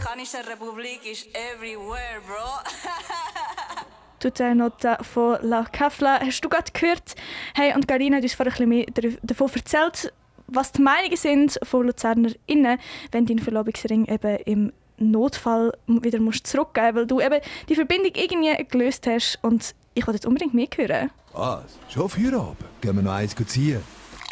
Dominikanische Republik ist everywhere, bro. Tutta Nota von La Kafla hast du gerade gehört. Hey, und Carina hat uns vorhin ein bisschen mehr davon erzählt, was die Meinungen sind von LuzernerInnen, wenn dein Verlobungsring eben im Notfall wieder zurückgeben musst, weil du eben die Verbindung irgendwie gelöst hast. Und ich wollte jetzt unbedingt mehr hören. Was? Schon Feierabend? Gehen wir noch eins ziehen?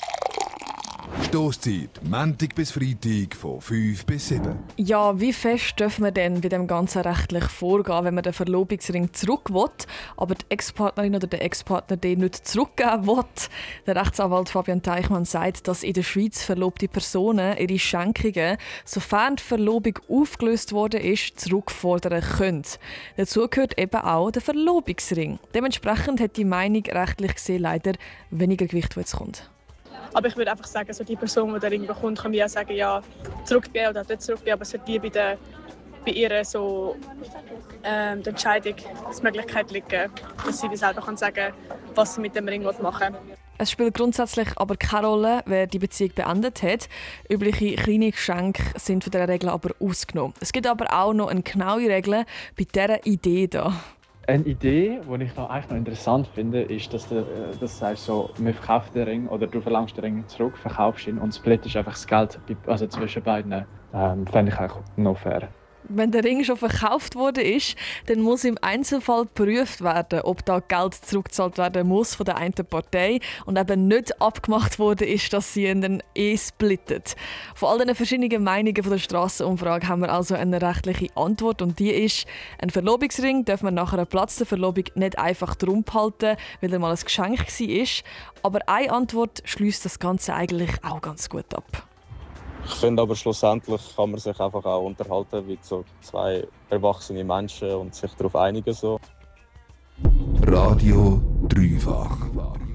Stosszeit, Montag bis Freitag von 5 bis 7. Ja, wie fest dürfen wir denn bei dem Ganzen rechtlich vorgehen, wenn man den Verlobungsring zurück will, aber die Ex-Partnerin oder der Ex-Partner den nicht zurückgeben will? Der Rechtsanwalt Fabian Teichmann sagt, dass in der Schweiz verlobte Personen ihre Schenkungen, sofern die Verlobung aufgelöst worden ist, zurückfordern können. Dazu gehört eben auch der Verlobungsring. Dementsprechend hat die Meinung rechtlich gesehen leider weniger Gewicht, wo es kommt. Aber ich würde einfach sagen, so die Person, die den Ring bekommt, kann mir sagen, ja, zurückgeben oder nicht zurückgeben. Aber es wird wie bei ihr so die Entscheidung, die Möglichkeit liegen, dass sie selber sagen kann, was sie mit dem Ring machen will. Es spielt grundsätzlich aber keine Rolle, wer die Beziehung beendet hat. Übliche kleine Geschenke sind von dieser Regel aber ausgenommen. Es gibt aber auch noch eine genaue Regel bei dieser Idee hier. Eine Idee, die ich da eigentlich noch interessant finde, ist, dass du sagst, so, man verkauft den Ring oder du verlangst den Ring zurück, verkaufst ihn und splittest einfach das Geld zwischen beiden. Fände ich auch noch fair. Wenn der Ring schon verkauft worden ist, dann muss im Einzelfall geprüft werden, ob da Geld zurückgezahlt werden muss von der einen Partei und eben nicht abgemacht worden ist, dass sie ihn dann splittet. Von all den verschiedenen Meinungen von der Strassenumfrage haben wir also eine rechtliche Antwort und die ist, ein Verlobungsring darf man nach einer Platz der Verlobung nicht einfach drum behalten, weil er mal ein Geschenk war. Aber eine Antwort schließt das Ganze eigentlich auch ganz gut ab. Ich finde aber schlussendlich kann man sich einfach auch unterhalten wie so zwei erwachsene Menschen und sich darauf einigen. So. Radio Dreifach.